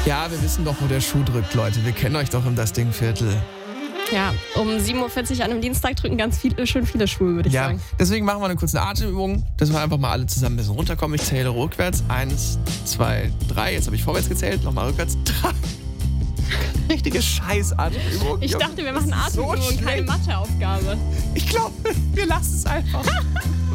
Ja, wir wissen doch, wo der Schuh drückt, Leute. Wir kennen euch doch im Das Ding-Viertel. Ja, um 7.40 Uhr an einem Dienstag drücken schön viele Schuhe, würde ich sagen. Deswegen machen wir eine kurze Atemübung, dass wir einfach mal alle zusammen ein bisschen runterkommen. Ich zähle rückwärts. 1, 2, 3. Jetzt habe ich vorwärts gezählt. Nochmal rückwärts. 3. Richtige Scheiß-Atemübung. Ich dachte, wir machen Atemübungen, keine Matheaufgabe. Ich glaube, wir lassen es einfach.